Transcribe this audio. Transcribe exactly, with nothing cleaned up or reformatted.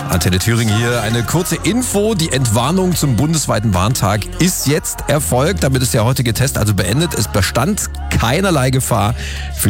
Antenne Thüringen hier. Eine kurze Info. Die Entwarnung zum bundesweiten Warntag ist jetzt erfolgt. Damit ist der heutige Test also beendet. Es bestand keinerlei Gefahr für